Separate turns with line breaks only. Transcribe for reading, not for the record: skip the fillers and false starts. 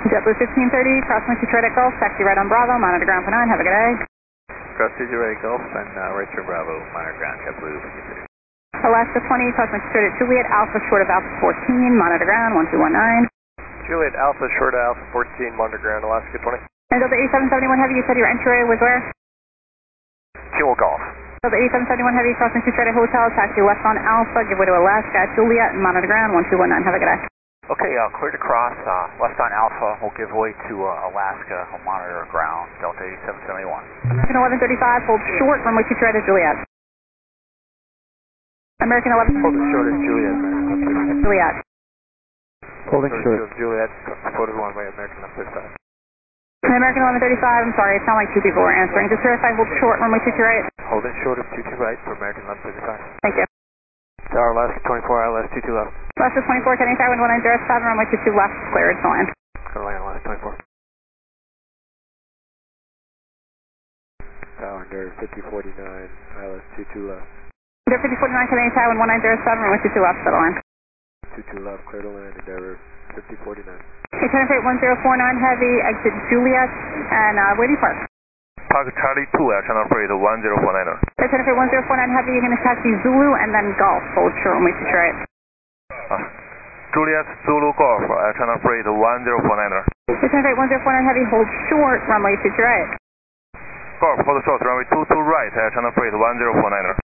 JetBlue 1530, crossing Detroit at Gulf, taxi right on Bravo, monitor ground for 9, have a good day.
Cross Detroit Gulf and right to Bravo, monitor ground, JetBlue 1530.
Alaska 20, crossing Detroit at Juliet, Alpha short of Alpha 14, monitor ground 1219.
Juliet Alpha short of Alpha 14, monitor ground, Alaska 20.
And Delta 8771 Heavy, you said your entry was where?
Fuel Golf.
Delta 8771 Heavy, crossing Detroit at Hotel, taxi west on Alpha, give way to Alaska at Juliet, monitor ground 1219, have a good day.
Okay, clear to cross west on Alpha. We'll give way to Alaska. We'll monitor ground, Delta 8771.
American 1135, hold short, runway 23 right at Juliet. American 11...
Hold it short of Juliet, American 1135.
Juliet.
Holding short of Juliet, quarter runway, American 1135.
American 1135, I'm sorry, it sounded like two people were answering. Just verify, hold short, runway 22 right.
Holding short of 22 right for American 1135.
Thank you.
Tower Alaska 24, ILS 22 left.
Alaska 24, Kenny Tower 1907, runway 22 left, cleared to land.
Go to land, Alaska 24. Tower under 5049, ILS 22 left.
Under 5049, Kenny Tower 1907, runway 22 left, to the line.
22 left, clear to land, Endeavor 5049.
Okay, Tenerife 1049 Heavy, exit Juliet, and where do you park?
Park Charlie 2 at channel freight 1049er.
Okay, Tenerife 1049 Heavy, you're going to taxi Zulu and then Golf, hold short, runway 22 right.
Juliet Zulu Golf at channel freight 1049er.
Okay, Tenerife 1049 Heavy, hold short, runway 22 right.
Golf, hold short, runway 22 right at channel freight 1049er.